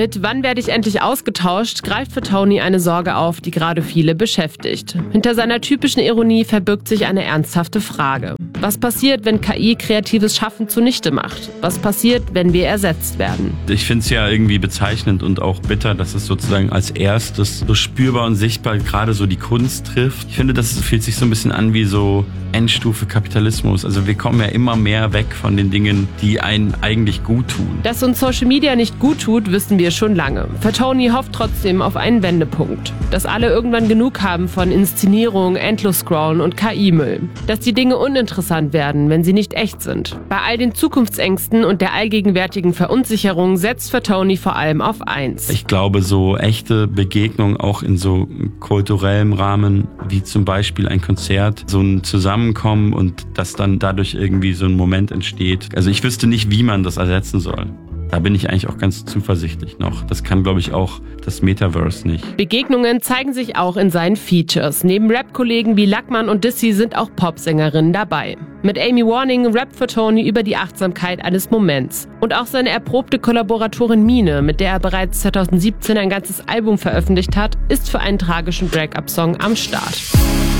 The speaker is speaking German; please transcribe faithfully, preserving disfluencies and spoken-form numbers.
Mit Wann werde ich endlich ausgetauscht greift für Tony eine Sorge auf, die gerade viele beschäftigt. Hinter seiner typischen Ironie verbirgt sich eine ernsthafte Frage. Was passiert, wenn K I kreatives Schaffen zunichte macht? Was passiert, wenn wir ersetzt werden? Ich finde es ja irgendwie bezeichnend und auch bitter, dass es sozusagen als erstes so spürbar und sichtbar gerade so die Kunst trifft. Ich finde, das fühlt sich so ein bisschen an wie so Endstufe Kapitalismus. Also wir kommen ja immer mehr weg von den Dingen, die einen eigentlich gut tun. Dass uns Social Media nicht gut tut, wissen wir schon lange. Für Tony hofft trotzdem auf einen Wendepunkt. Dass alle irgendwann genug haben von Inszenierung, Endlos-Scrollen und K I-Müll. Dass die Dinge uninteressant werden, wenn sie nicht echt sind. Bei all den Zukunftsängsten und der allgegenwärtigen Verunsicherung setzt für Tony vor allem auf eins. Ich glaube, so echte Begegnungen auch in so kulturellem Rahmen, wie zum Beispiel ein Konzert, so ein Zusammenkommen und dass dann dadurch irgendwie so ein Moment entsteht. Also ich wüsste nicht, wie man das ersetzen soll. Da bin ich eigentlich auch ganz zuversichtlich noch. Das kann, glaube ich, auch das Metaverse nicht. Begegnungen zeigen sich auch in seinen Features. Neben Rap-Kollegen wie Lackmann und Dizzy sind auch Popsängerinnen dabei. Mit Amy Warning rappt für Tony über die Achtsamkeit eines Moments. Und auch seine erprobte Kollaboratorin Mine, mit der er bereits zwanzig siebzehn ein ganzes Album veröffentlicht hat, ist für einen tragischen Break-up-Song am Start.